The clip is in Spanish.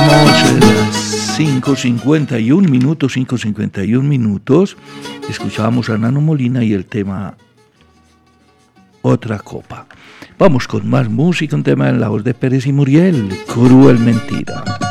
las 5:51 minutos. Escuchábamos a Nano Molina y el tema Otra Copa. Vamos con más música, un tema en la voz de Pérez y Muriel, Cruel Mentira.